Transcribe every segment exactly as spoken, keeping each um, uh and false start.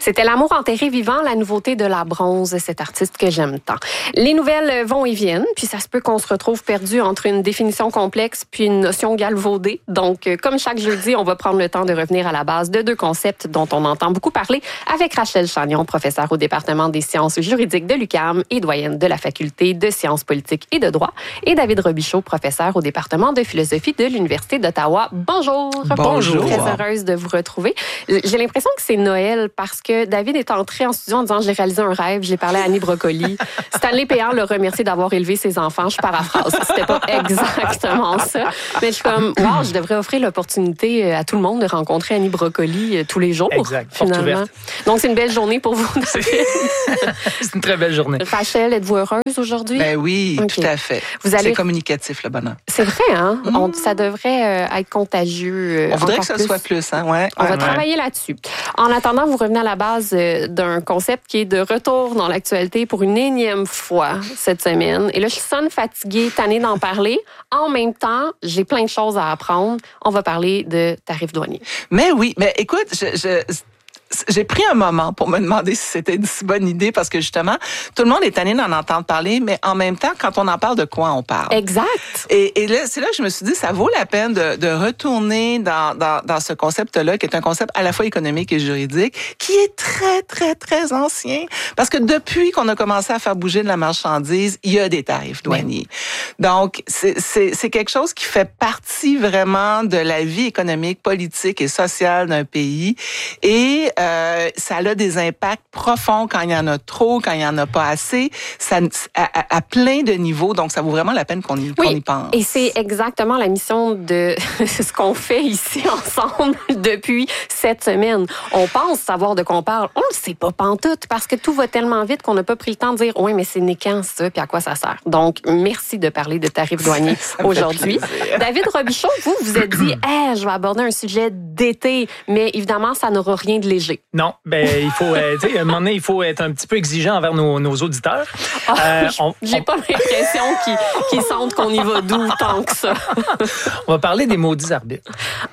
C'était L'amour enterré vivant, la nouveauté de La Bronze, cet artiste que j'aime tant. Les nouvelles vont et viennent, puis ça se peut qu'on se retrouve perdu entre une définition complexe puis une notion galvaudée. Donc, comme chaque jeudi, on va prendre le temps de revenir à la base de deux concepts dont on entend beaucoup parler avec Rachel Chagnon, professeure au département des sciences juridiques de l'U Q A M et doyenne de la faculté de sciences politiques et de droit, et David Robichaud, professeur au département de philosophie de l'Université d'Ottawa. Bonjour. Bonjour. Très heureuse de vous retrouver. J'ai l'impression que c'est Noël parce que David est entré en studio en disant « J'ai réalisé un rêve, j'ai parlé à Annie Brocoli ». Stanley Péan l'a remercié d'avoir élevé ses enfants. Je paraphrase. C'était pas exactement ça. Mais je suis comme, wow, je devrais offrir l'opportunité à tout le monde de rencontrer Annie Brocoli tous les jours. Exact. Finalement. Donc, c'est une belle journée pour vous, David. C'est une très belle journée. Rachel, êtes-vous heureuse aujourd'hui? Ben oui, okay. Tout à fait. Vous allez... C'est communicatif, le bonheur. C'est vrai, hein? Mm. On, ça devrait euh, être contagieux. On voudrait que ça plus. soit plus, hein? Ouais. On ouais, va ouais. travailler là-dessus. En attendant, vous revenez à la base euh, d'un concept qui est de retour dans l'actualité pour une énième fois cette semaine. Et là, je sonne fatiguée, tannée d'en parler. En même temps, j'ai plein de choses à apprendre. On va parler de tarifs douaniers. Mais oui, mais écoute, je... je... J'ai pris un moment pour me demander si c'était une si bonne idée parce que justement, tout le monde est tanné d'en entendre parler, mais en même temps, quand on en parle, de quoi on parle? Exact. Et, et là, c'est là que je me suis dit, ça vaut la peine de, de retourner dans, dans, dans ce concept-là, qui est un concept à la fois économique et juridique, qui est très, très, très ancien. Parce que depuis qu'on a commencé à faire bouger de la marchandise, il y a des tarifs douaniers. Oui. Donc, c'est, c'est, c'est quelque chose qui fait partie vraiment de la vie économique, politique et sociale d'un pays. Et Euh, ça a des impacts profonds quand il y en a trop, quand il y en a pas assez, ça, à, à, à plein de niveaux. Donc, ça vaut vraiment la peine qu'on y, oui, qu'on y pense. Et c'est exactement la mission de ce qu'on fait ici ensemble depuis cette semaine. On pense savoir de quoi on parle. On le sait pas pantoute parce que tout va tellement vite qu'on n'a pas pris le temps de dire « Oui, mais c'est né quand ça, puis à quoi ça sert? » Donc, merci de parler de tarifs douaniers aujourd'hui. David Robichaud, vous vous êtes dit hey, « Je vais aborder un sujet d'été, mais évidemment, ça n'aura rien de léger. » Non, ben il faut, euh, tu sais, à un moment donné, il faut être un petit peu exigeant envers nos, nos auditeurs. Oh, euh, on, j'ai on... pas l'impression qu'ils, qu'ils sentent qu'on y va doux tant que ça. On va parler des maudits arbitres.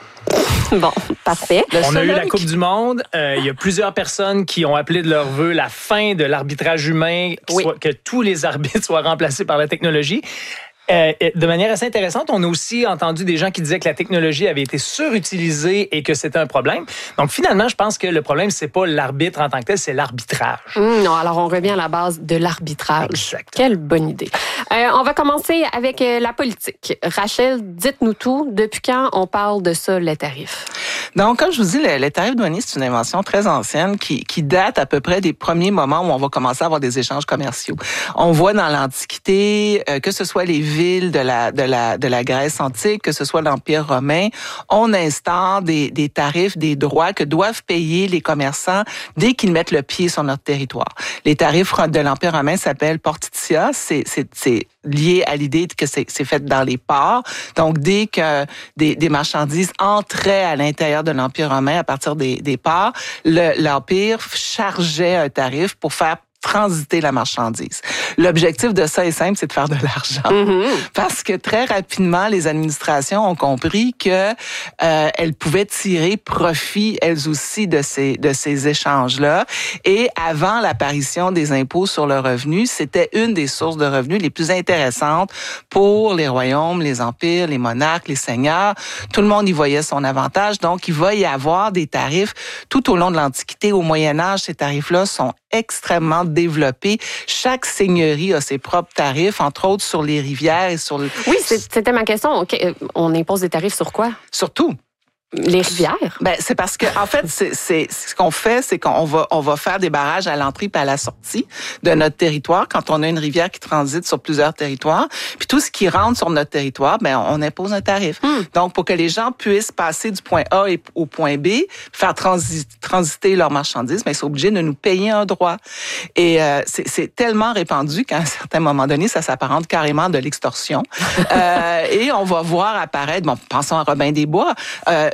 Bon, parfait. Le on a eu la Coupe du Monde. Euh, il y a plusieurs personnes qui ont appelé de leur vœu la fin de l'arbitrage humain, oui. soit, que tous les arbitres soient remplacés par la technologie. Euh, de manière assez intéressante, on a aussi entendu des gens qui disaient que la technologie avait été surutilisée et que c'était un problème. Donc, finalement, je pense que le problème, c'est pas l'arbitre en tant que tel, c'est l'arbitrage. Mmh, non, alors on revient à la base de l'arbitrage. Exactement. Quelle bonne idée. Euh, on va commencer avec euh, la politique. Rachel, dites-nous tout. Depuis quand on parle de ça, les tarifs? Donc, comme je vous dis, le, le tarif douanier, c'est une invention très ancienne qui, qui date à peu près des premiers moments où on va commencer à avoir des échanges commerciaux. On voit dans l'Antiquité, euh, que ce soit les villes de la, de la, de la Grèce antique, que ce soit l'Empire romain, on instaure des, des tarifs, des droits que doivent payer les commerçants dès qu'ils mettent le pied sur notre territoire. Les tarifs de l'Empire romain s'appellent portitia, c'est, c'est, c'est lié à l'idée que c'est, c'est fait dans les ports. Donc, dès que des, des marchandises entraient à l'intérieur de l'Empire romain à partir des, des ports, le, l'Empire chargeait un tarif pour faire transiter la marchandise. L'objectif de ça est simple, c'est de faire de l'argent. Mm-hmm. Parce que très rapidement, les administrations ont compris que euh, elles pouvaient tirer profit, elles aussi, de ces de ces échanges-là. Et avant l'apparition des impôts sur le revenu, c'était une des sources de revenus les plus intéressantes pour les royaumes, les empires, les monarques, les seigneurs. Tout le monde y voyait son avantage. Donc, il va y avoir des tarifs tout au long de l'Antiquité. Au Moyen Âge, ces tarifs-là sont extrêmement développés. Chaque seigneurie a ses propres tarifs, entre autres sur les rivières et sur le... Oui, c'était ma question. Okay. On impose des tarifs sur quoi? Sur tout. Les rivières? Ben c'est parce que en fait c'est c'est ce qu'on fait, c'est qu'on va on va faire des barrages à l'entrée et à la sortie de notre territoire quand on a une rivière qui transite sur plusieurs territoires. Puis tout ce qui rentre sur notre territoire, ben on impose un tarif. Hmm. Donc pour que les gens puissent passer du point A au point B, faire transi- transiter leurs marchandises, ben ils sont obligés de nous payer un droit. Et euh, c'est c'est tellement répandu qu'à un certain moment donné, ça s'apparente carrément de l'extorsion. euh, et on va voir apparaître, bon, pensons à Robin des Bois. Euh,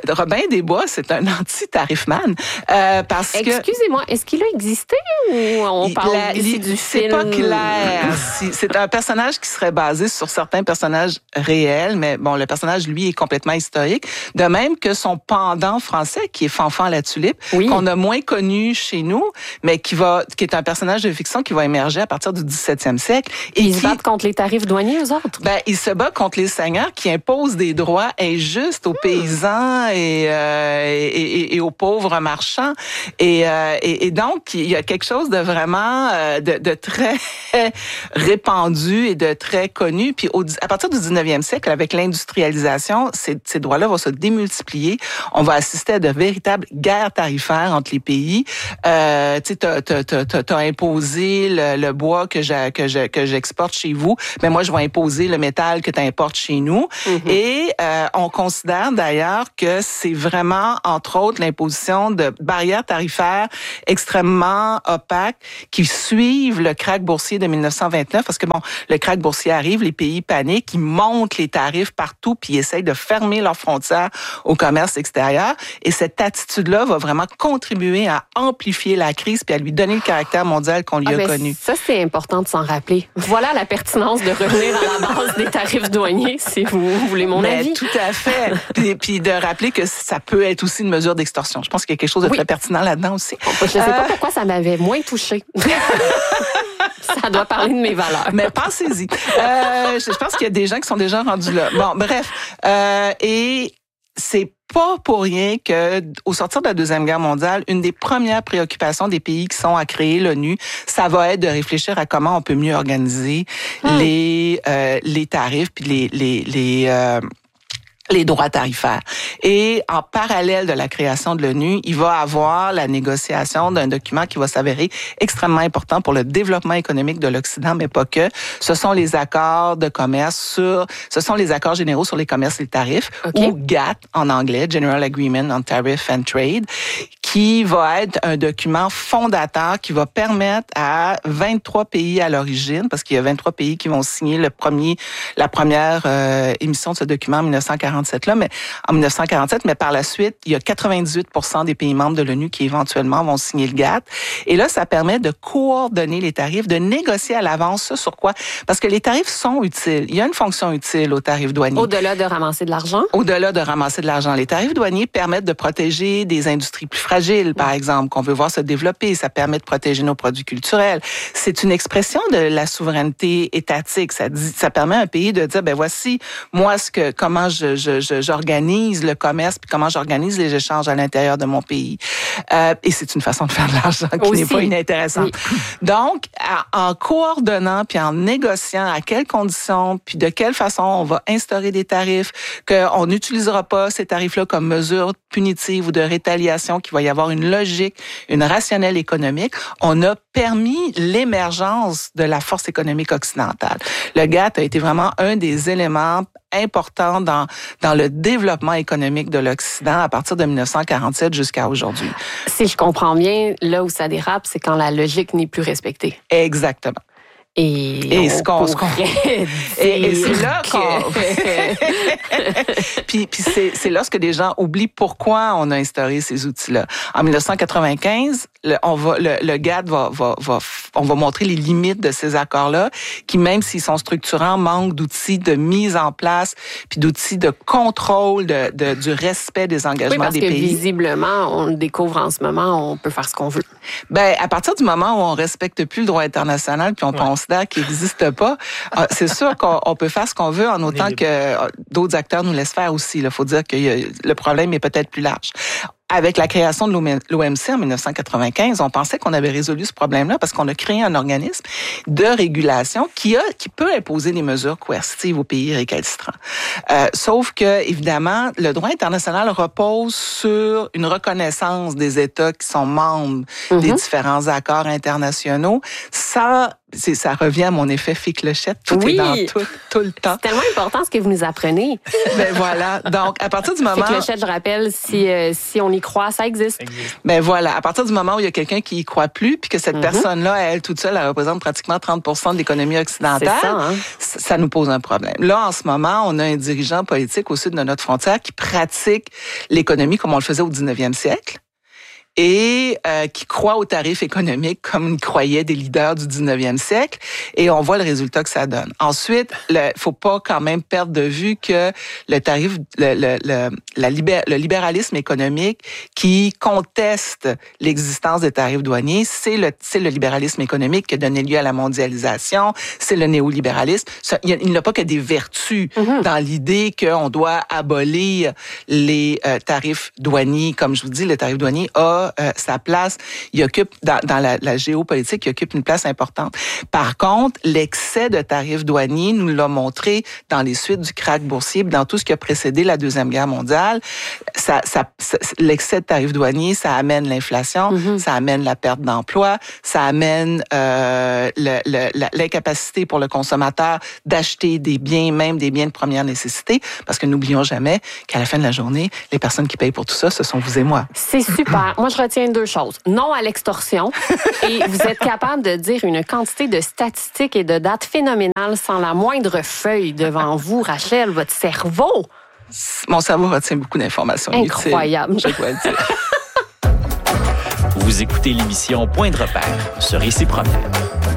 Robin des Bois, c'est un anti-tarifman euh, parce que... Excusez-moi, est-ce qu'il a existé ou on parle la, ici du c'est film? pas clair. si, c'est un personnage qui serait basé sur certains personnages réels, mais bon, le personnage, lui, est complètement historique. De même que son pendant français, qui est Fanfan la Tulipe, oui. qu'on a moins connu chez nous, mais qui va, qui est un personnage de fiction qui va émerger à partir du dix-septième siècle. Et ils qui, se battent contre les tarifs douaniers, eux autres? Ben, il se bat contre les seigneurs qui imposent des droits injustes aux hmm. paysans et, euh, et, et, et aux pauvres marchands. Et, euh, et, et donc, il y a quelque chose de vraiment euh, de, de très répandu et de très connu. Puis au, à partir du dix-neuvième siècle, avec l'industrialisation, ces, ces droits-là vont se démultiplier. On va assister à de véritables guerres tarifaires entre les pays. Euh, tu sais, t'as, t'as, t'as, t'as imposé le, le bois que, je, que, je, que j'exporte chez vous, mais moi, je vais imposer le métal que tu importes chez nous. Mm-hmm. Et euh, on considère d'ailleurs que c'est vraiment, entre autres, l'imposition de barrières tarifaires extrêmement opaques qui suivent le krach boursier de mille neuf cent vingt-neuf, parce que bon, le krach boursier arrive, les pays paniquent, ils montent les tarifs partout, puis ils essayent de fermer leurs frontières au commerce extérieur. Et cette attitude-là va vraiment contribuer à amplifier la crise puis à lui donner le caractère mondial qu'on lui ah, a connu. Ça, c'est important de s'en rappeler. Voilà la pertinence de revenir à la base des tarifs douaniers, si vous voulez mon Mais avis. Tout à fait. puis, puis de rappeler que ça peut être aussi une mesure d'extorsion. Je pense qu'il y a quelque chose de oui. très pertinent là-dedans aussi. Je ne sais euh... pas pourquoi ça m'avait moins touchée. Ça doit parler de mes valeurs. Mais pensez-y. Euh, je pense qu'il y a des gens qui sont déjà rendus là. Bon, bref. Euh, et c'est pas pour rien que, au sortir de la Deuxième Guerre mondiale, une des premières préoccupations des pays qui sont à créer l'ONU, ça va être de réfléchir à comment on peut mieux organiser hum. les euh, les tarifs puis les les les euh, les droits tarifaires. Et en parallèle de la création de l'ONU, il va avoir la négociation d'un document qui va s'avérer extrêmement important pour le développement économique de l'Occident, mais pas que. Ce sont les accords de commerce sur, ce sont les accords généraux sur les commerces et les tarifs, okay. ou G A T en anglais, General Agreement on Tariff and Trade, qui va être un document fondateur qui va permettre à vingt-trois pays à l'origine, parce qu'il y a vingt-trois pays qui vont signer le premier, la première euh, émission de ce document en dix-neuf cent quarante-sept là, mais en dix-neuf cent quarante-sept, mais par la suite, il y a quatre-vingt-dix-huit pour cent des pays membres de l'ONU qui éventuellement vont signer le G A T. Et là, ça permet de coordonner les tarifs, de négocier à l'avance ce sur quoi, parce que les tarifs sont utiles. Il y a une fonction utile aux tarifs douaniers. Au-delà de ramasser de l'argent? Au-delà de ramasser de l'argent. Les tarifs douaniers permettent de protéger des industries plus fragiles, par exemple, qu'on veut voir se développer. Ça permet de protéger nos produits culturels. C'est une expression de la souveraineté étatique. Ça dit, ça permet à un pays de dire, ben voici, moi, ce que, comment je, je, je j'organise le commerce puis comment j'organise les échanges à l'intérieur de mon pays. Euh, et c'est une façon de faire de l'argent qui Aussi. n'est pas inintéressante. Oui. Donc, en coordonnant puis en négociant à quelles conditions puis de quelle façon on va instaurer des tarifs, qu'on n'utilisera pas ces tarifs-là comme mesure punitive ou de rétaliation, qu'il va y avoir une logique, une rationnelle économique, on a permis l'émergence de la force économique occidentale. Le G A T a été vraiment un des éléments importants dans dans le développement économique de l'Occident à partir de dix-neuf cent quarante-sept jusqu'à aujourd'hui. Si je comprends bien, là où ça dérape, c'est quand la logique n'est plus respectée. Exactement. Et, et ce qu'on, ce qu'on... Et, et c'est là qu'on puis, puis c'est, c'est lorsque des gens oublient pourquoi on a instauré ces outils-là. En dix-neuf cent quatre-vingt-quinze, le, on va le, le G A T va, va va on va montrer les limites de ces accords-là, qui même s'ils sont structurants, manquent d'outils de mise en place, puis d'outils de contrôle de, de du respect des engagements oui, des pays. Parce que visiblement, on le découvre en ce moment, on peut faire ce qu'on veut. Ben à partir du moment où on respecte plus le droit international, puis on ouais. pense qui n'existe pas. C'est sûr qu'on on peut faire ce qu'on veut en autant que d'autres acteurs nous laissent faire aussi. Il faut dire que le problème est peut-être plus large. Avec la création de l'O M C en dix-neuf cent quatre-vingt-quinze, on pensait qu'on avait résolu ce problème-là parce qu'on a créé un organisme de régulation qui a qui peut imposer des mesures coercitives aux pays récalcitrants. Euh, sauf que, évidemment, le droit international repose sur une reconnaissance des États qui sont membres mm-hmm. des différents accords internationaux sans c'est, ça revient à mon effet fille-clochette. Tout oui. est dans tout, tout le temps. C'est tellement important ce que vous nous apprenez. Ben voilà. Donc, à partir du moment... Fille-clochette, je rappelle, si, euh, si on y croit, ça existe. Ben voilà. À partir du moment où il y a quelqu'un qui y croit plus, puis que cette mm-hmm. personne-là, elle, toute seule, elle représente pratiquement trente pour cent de l'économie occidentale, c'est ça, hein? ça, ça nous pose un problème. Là, en ce moment, on a un dirigeant politique au sud de notre frontière qui pratique l'économie comme on le faisait au dix-neuvième siècle. Et euh, qui croit aux tarifs économiques comme ils croyaient des leaders du dix-neuvième siècle. Et on voit le résultat que ça donne. Ensuite, il faut pas quand même perdre de vue que le tarif, le, le, le, la libé- le libéralisme économique qui conteste l'existence des tarifs douaniers, c'est le, c'est le libéralisme économique qui a donné lieu à la mondialisation, c'est le néolibéralisme. Ça, il, il n'a pas que des vertus mm-hmm. dans l'idée qu'on doit abolir les euh, tarifs douaniers. Comme je vous dis, le tarif douanier a Euh, sa place, il occupe dans, dans la, la géopolitique, il occupe une place importante. Par contre, l'excès de tarifs douaniers nous l'a montré dans les suites du krach boursier, dans tout ce qui a précédé la Deuxième Guerre mondiale. Ça, ça, ça, l'excès de tarifs douaniers, ça amène l'inflation, mm-hmm. ça amène la perte d'emploi, ça amène euh, le, le, la, l'incapacité pour le consommateur d'acheter des biens, même des biens de première nécessité, parce que n'oublions jamais qu'à la fin de la journée, les personnes qui payent pour tout ça, ce sont vous et moi. C'est super. Moi, je retiens deux choses. Non à l'extorsion et vous êtes capable de dire une quantité de statistiques et de dates phénoménales sans la moindre feuille devant vous, Rachel, votre cerveau. Mon cerveau retient beaucoup d'informations. Incroyable. Utiles, je dois le dire. Vous écoutez l'émission Point de repère sur Ici Promenade.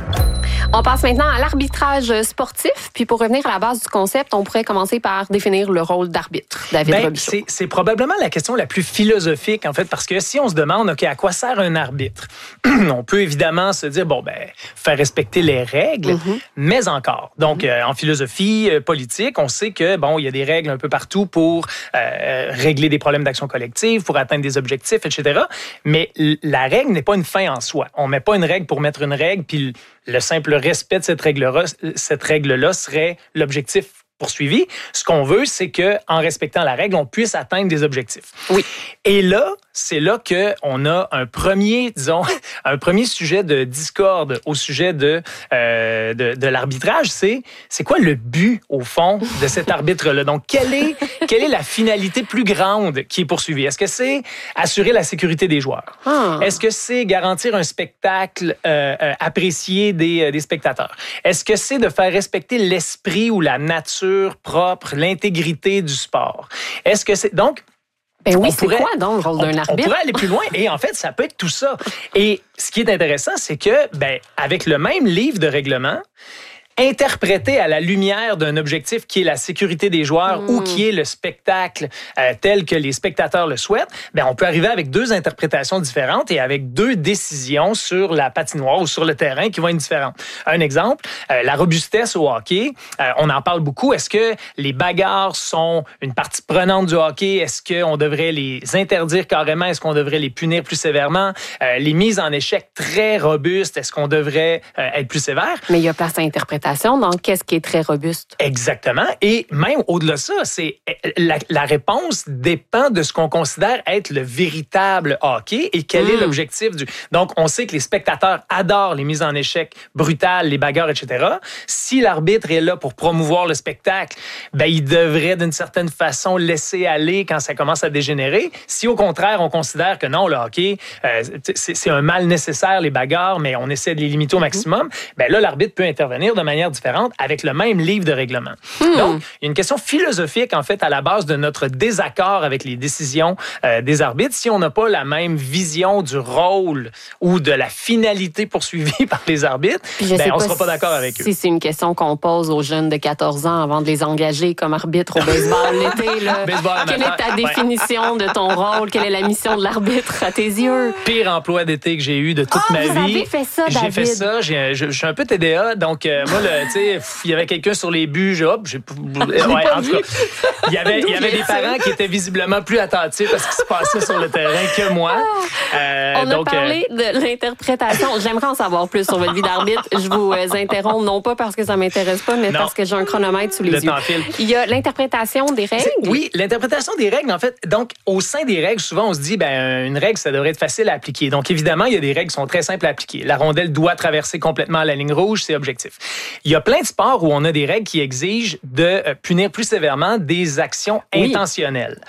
On passe maintenant à l'arbitrage sportif. Puis pour revenir à la base du concept, on pourrait commencer par définir le rôle d'arbitre. David ben, Robichaud. C'est, c'est probablement la question la plus philosophique, en fait, parce que si on se demande, OK, à quoi sert un arbitre? On peut évidemment se dire, bon, ben, faire respecter les règles, mm-hmm. mais encore. Donc, mm-hmm. euh, en philosophie euh, politique, on sait que, bon, il y a des règles un peu partout pour euh, régler des problèmes d'action collective, pour atteindre des objectifs, et cetera. Mais la règle n'est pas une fin en soi. On met pas une règle pour mettre une règle, puis le simple respect de cette règle-là, cette règle-là serait l'objectif poursuivi. Ce qu'on veut, c'est que, en respectant la règle, on puisse atteindre des objectifs. Oui. Et là, c'est là que on a un premier, disons, un premier sujet de discorde au sujet de euh, de, de l'arbitrage. C'est c'est quoi le but au fond de cet arbitre-là? Donc, quelle est quelle est la finalité plus grande qui est poursuivie? Est-ce que c'est assurer la sécurité des joueurs? Ah. Est-ce que c'est garantir un spectacle euh, euh, apprécié des des spectateurs? Est-ce que c'est de faire respecter l'esprit ou la nature propre, l'intégrité du sport? Est-ce que c'est donc Ben oui, on c'est pourrait, quoi donc le rôle d'un arbitre? On pourrait aller plus loin et en fait, ça peut être tout ça. Et ce qui est intéressant, c'est que ben avec le même livre de règlement, interprété à la lumière d'un objectif qui est la sécurité des joueurs mmh. ou qui est le spectacle euh, tel que les spectateurs le souhaitent, ben on peut arriver avec deux interprétations différentes et avec deux décisions sur la patinoire ou sur le terrain qui vont être différentes. Un exemple, euh, la robustesse au hockey, euh, on en parle beaucoup. Est-ce que les bagarres sont une partie prenante du hockey? Est-ce qu'on devrait les interdire carrément? Est-ce qu'on devrait les punir plus sévèrement? Euh, les mises en échec très robustes, est-ce qu'on devrait euh, être plus sévère? Mais il y a place à interprétation. Donc, qu'est-ce qui est très robuste? Exactement. Et même au-delà de ça, c'est la, la réponse dépend de ce qu'on considère être le véritable hockey et quel mmh. est l'objectif du... Donc, on sait que les spectateurs adorent les mises en échec brutales, les bagarres, et cetera. Si l'arbitre est là pour promouvoir le spectacle, ben, il devrait d'une certaine façon laisser aller quand ça commence à dégénérer. Si au contraire, on considère que non, le hockey, euh, c'est, c'est un mal nécessaire, les bagarres, mais on essaie de les limiter au maximum, mmh. ben là, l'arbitre peut intervenir de manière différente avec le même livre de règlement. Hmm. Donc, il y a une question philosophique, en fait, à la base de notre désaccord avec les décisions euh, des arbitres. Si on n'a pas la même vision du rôle ou de la finalité poursuivie par les arbitres, ben, on ne sera pas d'accord avec si eux. Si c'est une question qu'on pose aux jeunes de quatorze ans avant de les engager comme arbitre au baseball l'été, là. Baseball quelle est ta définition ouais. de ton rôle? Quelle est la mission de l'arbitre à tes yeux? Pire emploi d'été que j'ai eu de toute oh, ma vous vie. Avez fait ça, j'ai David. fait ça. J'ai, je, je suis un peu T D A, donc euh, moi, le, tu sais, il y avait quelqu'un sur les buts, j'ai, hop, j'ai, ouais, en tout cas, il y avait, il y avait des parents qui étaient visiblement plus attentifs à ce qui se passait sur le terrain que moi. Euh, On donc, a parlé euh... de l'interprétation. J'aimerais en savoir plus sur votre vie d'arbitre. Je vous euh, interromps, non pas parce que ça m'intéresse pas, mais non. parce que j'ai un chronomètre sous les le yeux. Temps file. Il y a l'interprétation des règles. C'est, oui, l'interprétation des règles, en fait. Donc, au sein des règles, souvent, on se dit, ben, une règle, ça devrait être facile à appliquer. Donc, évidemment, il y a des règles qui sont très simples à appliquer. La rondelle doit traverser complètement la ligne rouge, c'est objectif. Il y a plein de sports où on a des règles qui exigent de punir plus sévèrement des actions oui. intentionnelles.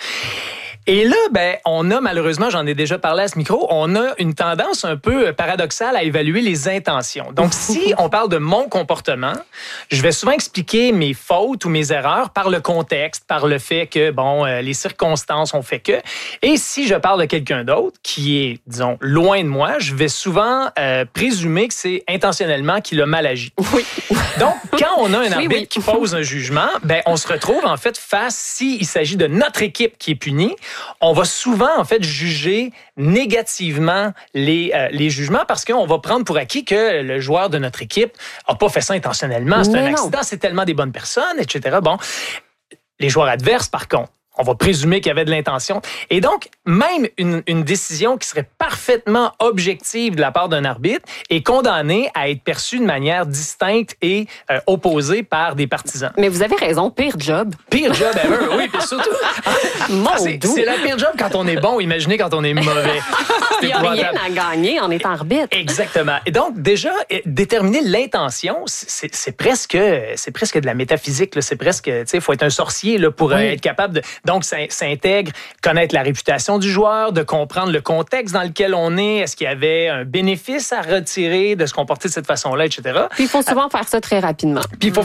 Et là, ben, on a malheureusement, j'en ai déjà parlé à ce micro, on a une tendance un peu paradoxale à évaluer les intentions. Donc, si on parle de mon comportement, je vais souvent expliquer mes fautes ou mes erreurs par le contexte, par le fait que, bon, euh, les circonstances ont fait que. Et si je parle de quelqu'un d'autre qui est, disons, loin de moi, je vais souvent euh, présumer que c'est intentionnellement qu'il a mal agi. Oui. Donc, quand on a un arbitre oui, oui. qui pose un jugement, ben, on se retrouve en fait face, s'il s'agit de notre équipe qui est punie, on va souvent, en fait, juger négativement les, euh, les jugements parce qu'on va prendre pour acquis que le joueur de notre équipe n'a pas fait ça intentionnellement. C'est Mais un non. accident, c'est tellement des bonnes personnes, et cetera. Bon, les joueurs adverses, par contre, on va présumer qu'il y avait de l'intention. Et donc, même une, une décision qui serait parfaitement objective de la part d'un arbitre est condamnée à être perçue de manière distincte et euh, opposée par des partisans. Mais vous avez raison, pire job. Pire job ever, oui. Puis surtout, ah, c'est, c'est la pire job quand on est bon. Imaginez quand on est mauvais. Il n'y a rien à gagner en étant arbitre. Exactement. Et donc, déjà, déterminer l'intention, c'est, c'est, presque, c'est presque de la métaphysique. Là. C'est presque, tu sais, il faut être un sorcier là, pour oui. être capable de... Donc, ça, ça intègre connaître la réputation du joueur, de comprendre le contexte dans lequel on est, est-ce qu'il y avait un bénéfice à retirer de se comporter de cette façon-là, et cetera. Puis, il faut souvent faire ça très rapidement. Puis, il faut